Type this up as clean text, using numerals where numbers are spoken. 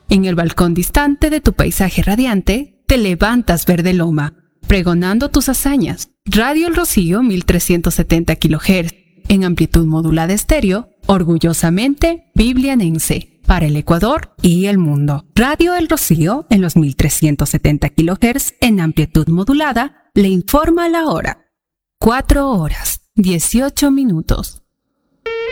En el balcón distante de tu paisaje radiante, te levantas verde loma, pregonando tus hazañas. Radio El Rocío 1370 kHz, en amplitud modulada estéreo, orgullosamente biblianense, para el Ecuador y el mundo. Radio El Rocío, en los 1370 kHz, en amplitud modulada, le informa la hora. 4 horas, 18 minutos.